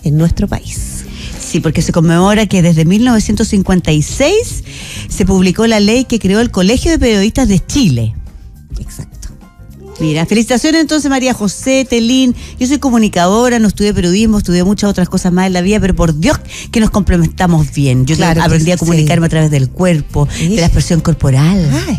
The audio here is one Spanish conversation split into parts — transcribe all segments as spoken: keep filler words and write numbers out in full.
en nuestro país. Sí, porque se conmemora que desde mil novecientos cincuenta y seis se publicó la ley que creó el Colegio de Periodistas de Chile. Exacto. Mira, felicitaciones entonces María José Telín. Yo soy comunicadora, no estudié periodismo, estudié muchas otras cosas más en la vida, pero por Dios que nos complementamos bien. Yo claro, aprendí a comunicarme sí. a través del cuerpo, ¿sí? de la expresión corporal. Ay.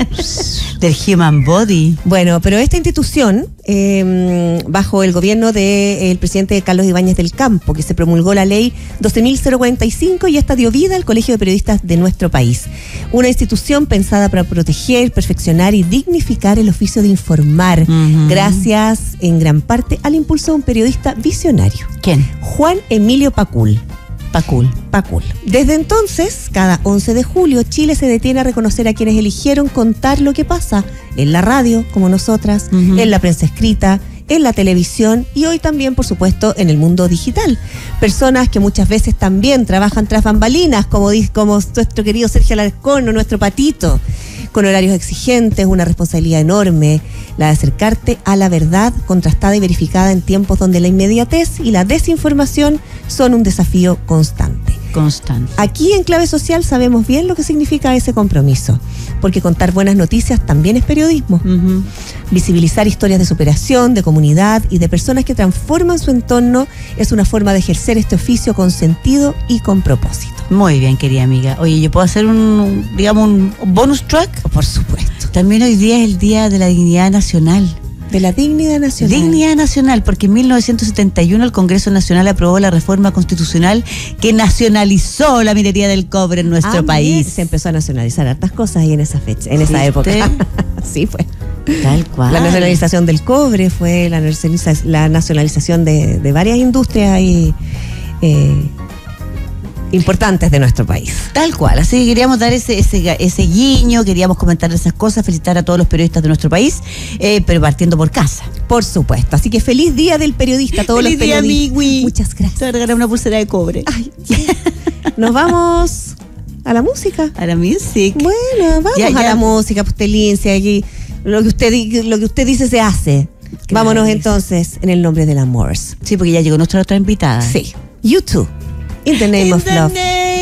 Del human body. Bueno, pero esta institución, eh, bajo el gobierno del presidente Carlos Ibáñez del Campo, que se promulgó la ley doce mil cuarenta y cinco y esta dio vida al Colegio de Periodistas de nuestro país. Una institución pensada para proteger, perfeccionar y dignificar el oficio de informar, uh-huh. gracias en gran parte al impulso de un periodista visionario. ¿Quién? Juan Emilio Pacul. Pacul. Pacul. Desde entonces, cada once de julio, Chile se detiene a reconocer a quienes eligieron contar lo que pasa en la radio, como nosotras, uh-huh. en la prensa escrita, en la televisión y hoy también, por supuesto, en el mundo digital. Personas que muchas veces también trabajan tras bambalinas, como, como nuestro querido Sergio Alarcón o nuestro Patito, con horarios exigentes, una responsabilidad enorme, la de acercarte a la verdad contrastada y verificada en tiempos donde la inmediatez y la desinformación son un desafío constante. Constante. Aquí en Clave Social sabemos bien lo que significa ese compromiso, porque contar buenas noticias también es periodismo. Uh-huh. Visibilizar historias de superación, de comunidad y de personas que transforman su entorno es una forma de ejercer este oficio con sentido y con propósito. Muy bien, querida amiga. Oye, ¿yo puedo hacer un, digamos, un bonus track? Por supuesto. También hoy día es el Día de la Dignidad Nacional. De la dignidad nacional. Dignidad nacional, porque en mil novecientos setenta y uno el Congreso Nacional aprobó la reforma constitucional que nacionalizó la minería del cobre en nuestro ah, país. Se empezó a nacionalizar hartas cosas ahí en esa fecha, en esa época. Sí, fue. Tal cual. La nacionalización del cobre fue la nacionalización, la nacionalización de, de varias industrias ahí. Eh, importantes de nuestro país. Tal cual, así que queríamos dar ese, ese, ese guiño, queríamos comentar esas cosas, felicitar a todos los periodistas de nuestro país, eh, pero partiendo por casa. Por supuesto, así que feliz día del periodista a todos feliz los periodistas. Feliz día, Migui. Muchas gracias. Te voy a regalar una pulsera de cobre. Ay, nos vamos a la música. A la music. Bueno, vamos ya, a ya. la música, Pustelincia, aquí lo que usted lo que usted dice se hace. Claro, vámonos entonces en el nombre del amor. Sí, porque ya llegó nuestra otra invitada. Sí. You Too. In the name In of the love. Name